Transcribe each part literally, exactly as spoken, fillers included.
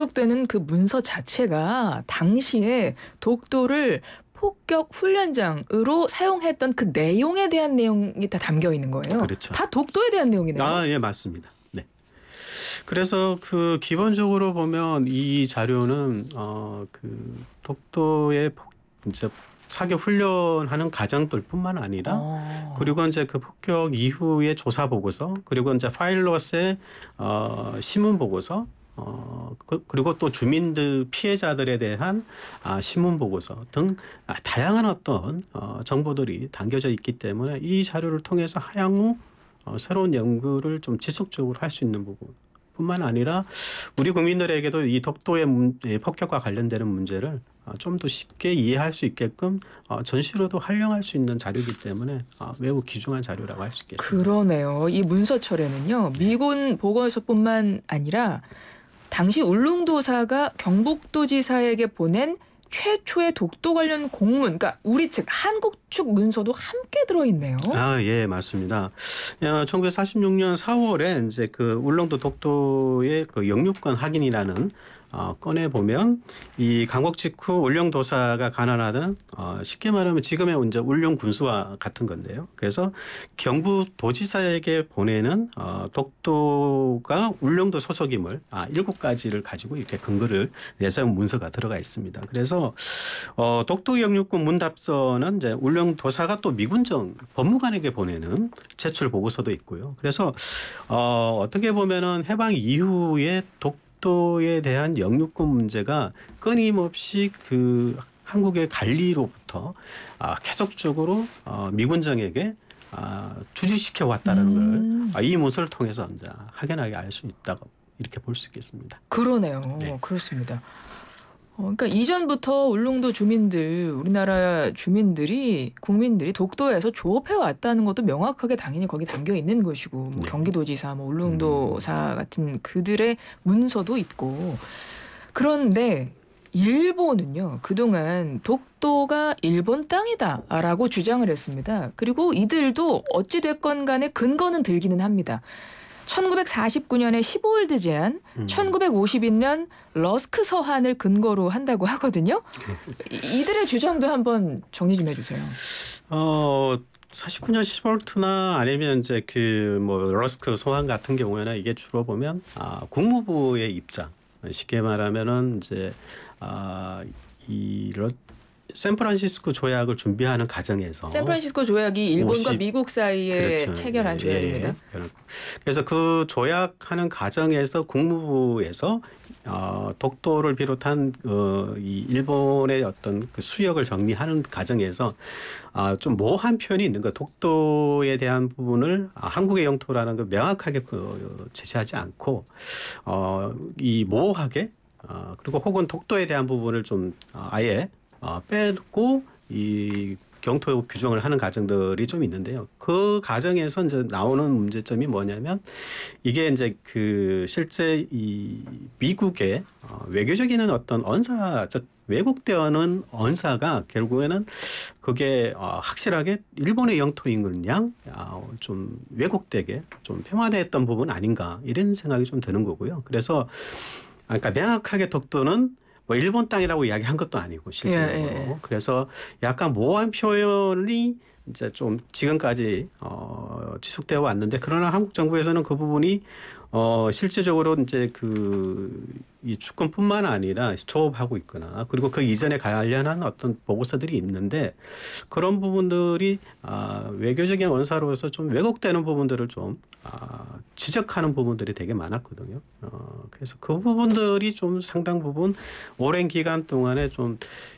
되는 그 문서 자체가 당시에 독도를 폭격 훈련장으로 사용했던 그 내용에 대한 내용이 다 담겨 있는 거예요. 그렇죠. 다 독도에 대한 내용이네요. 아, 예, 맞습니다. 네. 그래서 그 기본적으로 보면 이 자료는 어, 그 독도의 폭 이제 사격 훈련하는 과정들뿐만 아니라 어. 그리고 이제 그 폭격 이후의 조사 보고서 그리고 이제 파일럿의 어, 신문 보고서 어, 그, 그리고 또 주민들 피해자들에 대한 아, 신문 보고서 등 아, 다양한 어떤 어, 정보들이 담겨져 있기 때문에 이 자료를 통해서 향후 어, 새로운 연구를 좀 지속적으로 할 수 있는 부분. 뿐만 아니라 우리 국민들에게도 이 독도의 문, 예, 폭격과 관련되는 문제를 어, 좀 더 쉽게 이해할 수 있게끔 어, 전시로도 활용할 수 있는 자료이기 때문에 어, 매우 귀중한 자료라고 할 수 있겠습니다. 그러네요. 이 문서철에는요. 미군 보고서뿐만 아니라 당시 울릉도사가 경북도지사에게 보낸 최초의 독도 관련 공문, 그러니까 우리 측, 한국 측 문서도 함께 들어있네요. 아, 예, 맞습니다. 어, 천구백사십육 년 사월에 이제 그 울릉도 독도의 그 영유권 확인이라는 어, 건에 보면 이 강국 직후 울릉도사가 관할하는 어, 쉽게 말하면 지금의 이제 울릉 군수와 같은 건데요. 그래서 경북도지사에게 보내는 어, 독도가 울릉도 소속임을 아, 일곱 가지를 가지고 이렇게 근거를 내세운 문서가 들어가 있습니다. 그래서 어, 독도 영유권 문답서는 이제 울릉도사가 또 미군정 법무관에게 보내는 제출 보고서도 있고요. 그래서 어, 어떻게 보면은 해방 이후에 독도에 대한 영유권 문제가 끊임없이 그 한국의 관리로부터 아, 계속적으로 어, 미군정에게 아, 주지시켜 왔다는 음. 걸 이 문서를 통해서 이제 확연하게 알 수 있다고 이렇게 볼 수 있겠습니다. 그러네요. 네. 그렇습니다. 어, 그러니까 이전부터 울릉도 주민들, 우리나라 주민들이 국민들이 독도에서 조업해 왔다는 것도 명확하게 당연히 거기 담겨 있는 것이고, 뭐 네. 경기도지사, 뭐 울릉도사 같은 그들의 문서도 있고. 그런데 일본은요, 그동안 독도가 일본 땅이다라고 주장을 했습니다. 그리고 이들도 어찌됐건 간에 근거는 들기는 합니다. 천구백사십구 년의 십오월드 제안, 음. 천구백오십일 년 러스크 서한을 근거로 한다고 하거든요. 이- 이들의 주장도 한번 정리 좀 해주세요. 어, 사십구 년 시볼트나 아니면 이제 그 뭐 러스크 소환 같은 경우에는 이게 주로 보면 아, 국무부의 입장. 쉽게 말하면은 이제 아, 이 러, 샌프란시스코 조약을 준비하는 과정에서 샌프란시스코 조약이 일본과 오십 미국 사이에 그렇죠. 체결한 예, 조약입니다. 예. 그래서 그 조약하는 과정에서 국무부에서 어, 독도를 비롯한 어, 이 일본의 어떤 그 수역을 정리하는 과정에서 아, 좀 모호한 표현이 있는 거. 독도에 대한 부분을 아, 한국의 영토라는 걸 명확하게 그, 제시하지 않고 어, 이 모호하게 어, 그리고 혹은 독도에 대한 부분을 좀 어, 아예 어, 빼고 이 경토 규정을 하는 과정들이 좀 있는데요. 그 과정에서 이제 나오는 문제점이 뭐냐면 이게 이제 그 실제 이 미국의 어, 외교적인 어떤 언사, 즉 왜곡되어는 언사가 결국에는 그게 어, 확실하게 일본의 영토인 그냥 어, 좀 왜곡되게 좀 폄하됐던 부분 아닌가 이런 생각이 좀 드는 거고요. 그래서 아, 그러니까 명확하게 독도는 뭐 일본 땅이라고 이야기한 것도 아니고 실질적으로. 예, 예, 예. 그래서 약간 모호한 표현이 이제 좀 지금까지 어, 지속되어 왔는데 그러나 한국 정부에서는 그 부분이 어, 실제적으로 이제 그 이 주권뿐만 아니라 조업하고 있거나 그리고 그 이전에 관련한 어떤 보고서들이 있는데 그런 부분들이 아, 외교적인 원사로서 좀 왜곡되는 부분들을 좀 아, 지적하는 부분들이 되게 많았거든요. 어, 그래서 그 부분들이 좀 상당 부분 오랜 기간 동안에 좀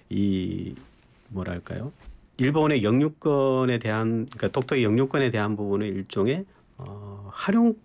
이 뭐랄까요? 일본의 영유권에 대한 그러니까 독도의 영유권에 대한 부분의 일종의 어, 활용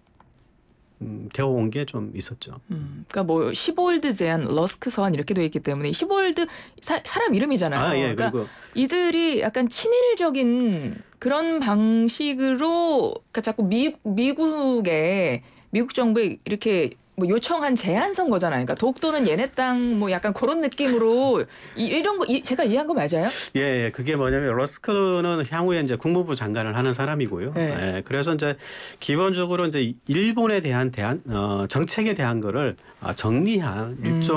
음, 되어 온 게 좀 있었죠. 음, 그러니까 뭐 십오월드 제안, 러스크 서한 이렇게 돼 있기 때문에 십오월드 사, 사람 이름이잖아요. 아, 예. 그러니까 그리고 이들이 약간 친일적인 그런 방식으로 그러니까 자꾸 미, 미국에 미국 정부에 이렇게 뭐 요청한 제안서인 거잖아요. 그러니까 독도는 얘네 땅 뭐 약간 그런 느낌으로 이, 이런 거 이, 제가 이해한 거 맞아요? 예, 예, 그게 뭐냐면 러스크는 향후에 이제 국무부 장관을 하는 사람이고요. 네. 예, 그래서 이제 기본적으로 이제 일본에 대한 대한 어, 정책에 대한 거를 아, 정리한 음. 일종